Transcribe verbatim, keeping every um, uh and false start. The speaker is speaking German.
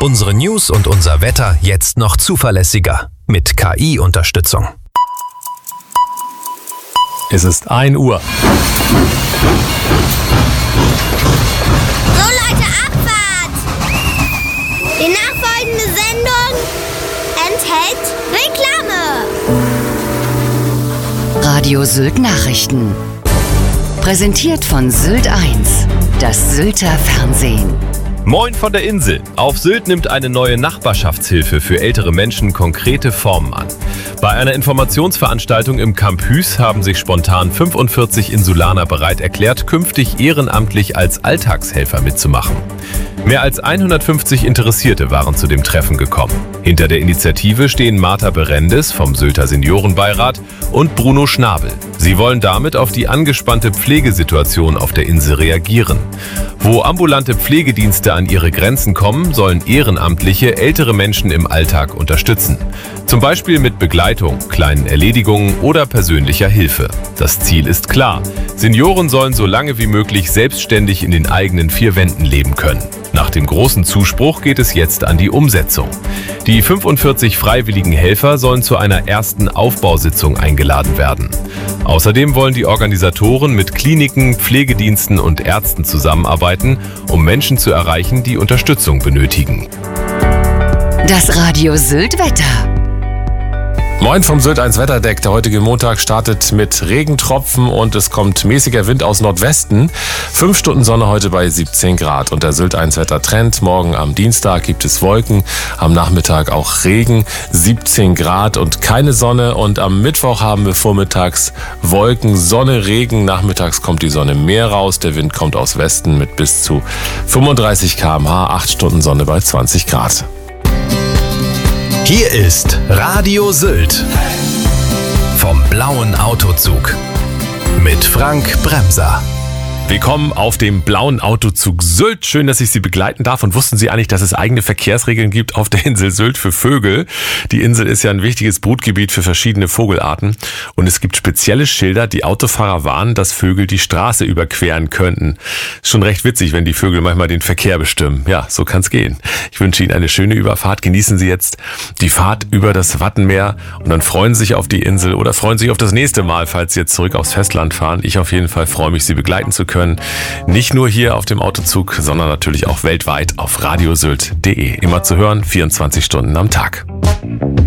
Unsere News und unser Wetter jetzt noch zuverlässiger mit K I-Unterstützung. Es ist ein Uhr. So Leute, Abfahrt! Die nachfolgende Sendung enthält Reklame. Radio Sylt Nachrichten. Präsentiert von Sylt eins, das Sylter Fernsehen. Moin von der Insel. Auf Sylt nimmt eine neue Nachbarschaftshilfe für ältere Menschen konkrete Formen an. Bei einer Informationsveranstaltung im Camp Hüß haben sich spontan fünfundvierzig Insulaner bereit erklärt, künftig ehrenamtlich als Alltagshelfer mitzumachen. Mehr als hundertfünfzig Interessierte waren zu dem Treffen gekommen. Hinter der Initiative stehen Martha Berendes vom Sylter Seniorenbeirat und Bruno Schnabel. Sie wollen damit auf die angespannte Pflegesituation auf der Insel reagieren. Wo ambulante Pflegedienste an ihre Grenzen kommen, sollen Ehrenamtliche ältere Menschen im Alltag unterstützen. Zum Beispiel mit Begleitung, kleinen Erledigungen oder persönlicher Hilfe. Das Ziel ist klar: Senioren sollen so lange wie möglich selbstständig in den eigenen vier Wänden leben können. Nach dem großen Zuspruch geht es jetzt an die Umsetzung. Die fünfundvierzig freiwilligen Helfer sollen zu einer ersten Aufbausitzung eingeladen werden. Außerdem wollen die Organisatoren mit Kliniken, Pflegediensten und Ärzten zusammenarbeiten, um Menschen zu erreichen, die Unterstützung benötigen. Das Radio Sylt Wetter. Moin vom Sylt eins Wetterdeck. Der heutige Montag startet mit Regentropfen und es kommt mäßiger Wind aus Nordwesten. Fünf Stunden Sonne heute bei siebzehn Grad. Und der Sylt eins Wettertrend: Morgen am Dienstag gibt es Wolken, am Nachmittag auch Regen, siebzehn Grad und keine Sonne. Und am Mittwoch haben wir vormittags Wolken, Sonne, Regen. Nachmittags kommt die Sonne mehr raus. Der Wind kommt aus Westen mit bis zu fünfunddreißig Kilometer pro Stunde. Acht Stunden Sonne bei zwanzig Grad. Hier ist Radio Sylt vom blauen Autozug mit Frank Bremser. Willkommen auf dem blauen Autozug Sylt. Schön, dass ich Sie begleiten darf. Und wussten Sie eigentlich, dass es eigene Verkehrsregeln gibt auf der Insel Sylt für Vögel? Die Insel ist ja ein wichtiges Brutgebiet für verschiedene Vogelarten. Und es gibt spezielle Schilder, die Autofahrer warnen, dass Vögel die Straße überqueren könnten. Ist schon recht witzig, wenn die Vögel manchmal den Verkehr bestimmen. Ja, so kann's gehen. Ich wünsche Ihnen eine schöne Überfahrt. Genießen Sie jetzt die Fahrt über das Wattenmeer und dann freuen Sie sich auf die Insel oder freuen sich auf das nächste Mal, falls Sie jetzt zurück aufs Festland fahren. Ich auf jeden Fall freue mich, Sie begleiten zu können. Nicht nur hier auf dem Autozug, sondern natürlich auch weltweit auf radiosylt punkt de. Immer zu hören, vierundzwanzig Stunden am Tag.